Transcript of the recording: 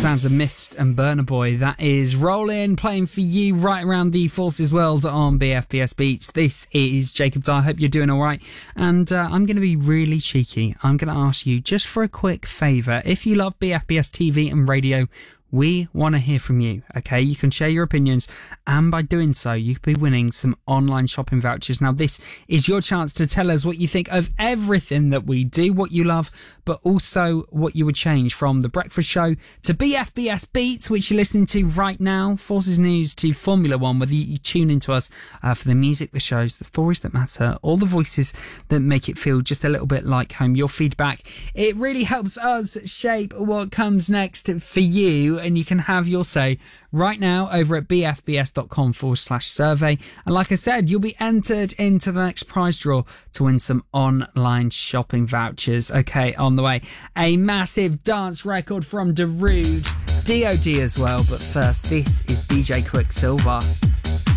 sounds of Mist and Burna Boy. That is Rollin', playing for you right around the Forces World on BFBS Beats. This is Jacob Dye. I hope you're doing all right. And I'm going to be really cheeky. I'm going to ask you just for a quick favour. If you love BFBS TV and radio, we want to hear from you, okay? You can share your opinions, and by doing so, you could be winning some online shopping vouchers. Now, this is your chance to tell us what you think of everything that we do, what you love, but also what you would change from The Breakfast Show to BFBS Beats, which you're listening to right now, Forces News to Formula One, whether you tune into us for the music, the shows, the stories that matter, all the voices that make it feel just a little bit like home. Your feedback, it really helps us shape what comes next for you, and you can have your say right now over at bfbs.com/survey. And like I said, you'll be entered into the next prize draw to win some online shopping vouchers. Okay, on the way, a massive dance record from Darude, DOD as well. But first, this is DJ Quicksilver.